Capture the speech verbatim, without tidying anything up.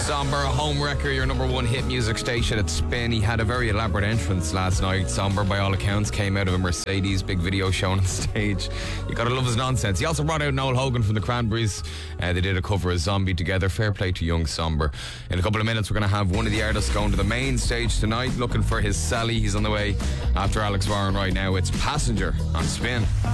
Somber, home wrecker, your number one hit music station at Spin. He had a very elaborate entrance last night. Somber, by all accounts, came out of a Mercedes, big video shown on stage. You gotta love his nonsense. He also brought out Noel Hogan from the Cranberries. Uh, they did a cover of Zombie together. Fair play to young Somber. In a couple of minutes, we're gonna have one of the artists going to the main stage tonight, looking for his Sally. He's on the way after Alex Warren right now. It's Passenger on Spin.